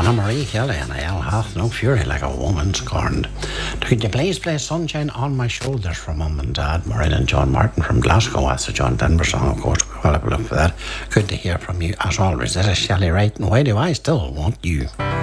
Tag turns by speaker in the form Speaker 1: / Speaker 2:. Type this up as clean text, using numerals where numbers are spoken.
Speaker 1: Marie Kelly and Al hath no fury like a woman scorned. Could you please play Sunshine on My Shoulders for Mum and Dad? Maureen and John Martin from Glasgow. That's a John Denver song, of course. We'll have a look for that. Good to hear from you, as always. This is Shelley Wright, and why do I still want you?